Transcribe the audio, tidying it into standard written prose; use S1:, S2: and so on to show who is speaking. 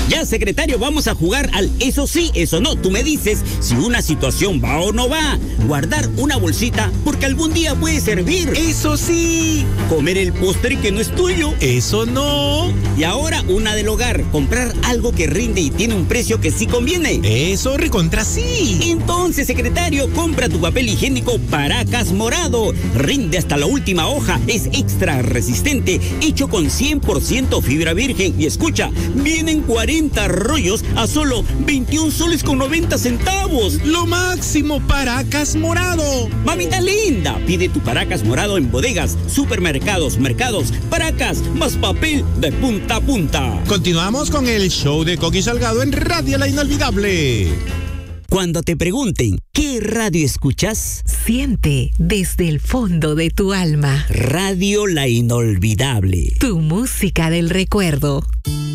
S1: Ya, secretario, vamos a jugar al eso sí, eso no. Tú me dices si una situación va o no va. Guardar una bolsita porque algún día puede servir.
S2: ¡Eso sí!
S1: Comer el postre que no es tuyo.
S2: ¡Eso no!
S1: Y ahora una del hogar. Comprar algo que rinde y tiene un precio que sí conviene.
S2: ¡Eso recontra sí!
S1: Entonces, secretario, compra tu papel higiénico Paracas morado. Rinde hasta la última hoja. Es extra resistente. Hecho con 100% fibra virgen. Y escucha, vienen 40 rollos a solo 21 soles con 90 centavos.
S2: ¡Lo máximo, Paracas morado!
S1: Mamita linda, pide tu Paracas morado en bodegas, supermercados, mercados. Paracas, más papel de punta a punta.
S2: Continuamos con el show de Coqui Salgado en Radio La Inolvidable.
S1: Cuando te pregunten, ¿qué radio escuchas?
S3: Siente desde el fondo de tu alma.
S1: Radio La Inolvidable.
S3: Tu música del recuerdo.